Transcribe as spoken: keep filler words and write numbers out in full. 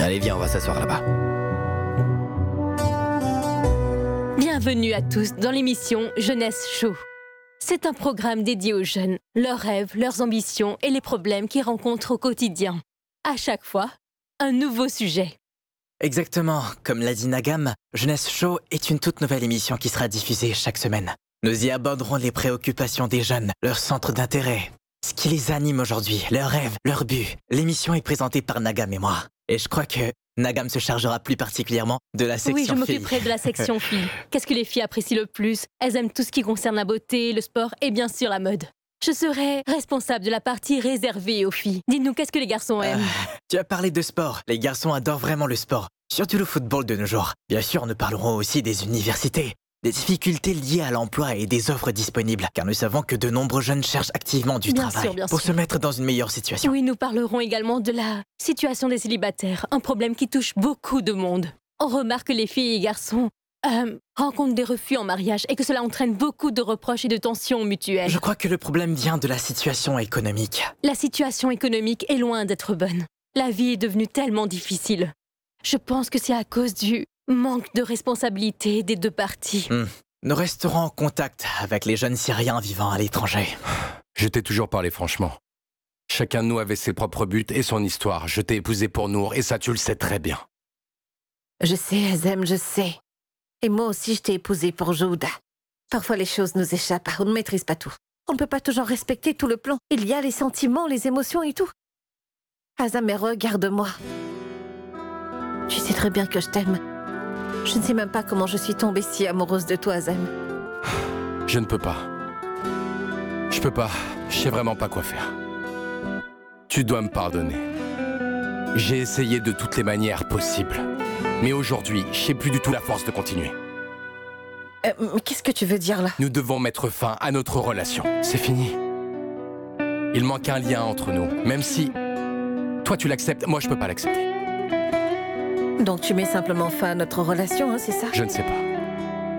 Allez, viens, on va s'asseoir là-bas. Bienvenue à tous dans l'émission Jeunesse Show. C'est un programme dédié aux jeunes, leurs rêves, leurs ambitions et les problèmes qu'ils rencontrent au quotidien. À chaque fois, un nouveau sujet. Exactement, comme l'a dit Nagam, Jeunesse Show est une toute nouvelle émission qui sera diffusée chaque semaine. Nous y aborderons les préoccupations des jeunes, leurs centres d'intérêt, ce qui les anime aujourd'hui, leurs rêves, leurs buts. L'émission est présentée par Nagam et moi. Et je crois que Nagam se chargera plus particulièrement de la section filles. Oui, je filles. m'occuperai de la section filles. Qu'est-ce que les filles apprécient le plus? Elles aiment tout ce qui concerne la beauté, le sport et bien sûr la mode. Je serai responsable de la partie réservée aux filles. Dites-nous, qu'est-ce que les garçons aiment? euh, Tu as parlé de sport. Les garçons adorent vraiment le sport, surtout le football de nos jours. Bien sûr, nous parlerons aussi des universités, des difficultés liées à l'emploi et des offres disponibles, car nous savons que de nombreux jeunes cherchent activement du bien travail sûr, bien pour sûr. se mettre dans une meilleure situation. Oui, nous parlerons également de la situation des célibataires, un problème qui touche beaucoup de monde. On remarque que les filles et les garçons euh, rencontrent des refus en mariage et que cela entraîne beaucoup de reproches et de tensions mutuelles. Je crois que le problème vient de la situation économique. La situation économique est loin d'être bonne. La vie est devenue tellement difficile. Je pense que c'est à cause du manque de responsabilité des deux parties. Hmm. Nous resterons en contact avec les jeunes Syriens vivant à l'étranger. Je t'ai toujours parlé franchement. Chacun de nous avait ses propres buts et son histoire. Je t'ai épousé pour Nour et ça tu le sais très bien. Je sais, Azem, je sais. Et moi aussi, je t'ai épousé pour Jouda. Parfois, les choses nous échappent, on ne maîtrise pas tout. On ne peut pas toujours respecter tout le plan. Il y a les sentiments, les émotions et tout. Azem, mais regarde-moi. Tu sais très bien que je t'aime. Je ne sais même pas comment je suis tombée si amoureuse de toi, Azem. Je ne peux pas. Je peux pas. Je sais vraiment pas quoi faire. Tu dois me pardonner. J'ai essayé de toutes les manières possibles. Mais aujourd'hui, je sais plus du tout la force de continuer. Euh, Qu'est-ce que tu veux dire là? Nous devons mettre fin à notre relation. C'est fini. Il manque un lien entre nous. Même si toi tu l'acceptes, moi je peux pas l'accepter. Donc tu mets simplement fin à notre relation, hein, c'est ça? Je ne sais pas.